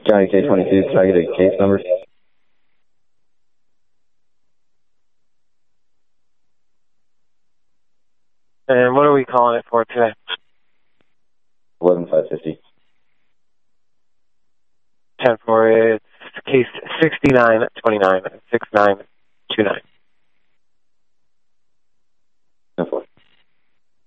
Johnny K22, can I get a case number? And what are we calling it for today? 11550. 10-4, it's case 6929, 6929.